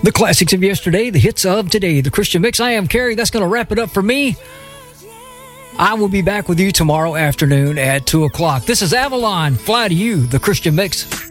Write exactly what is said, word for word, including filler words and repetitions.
The classics of yesterday, the hits of today, the Christian Mix. I am Carrie. That's going to wrap it up for me. I will be back with you tomorrow afternoon at two o'clock. This is Avalon. Fly to you, the Christian Mix.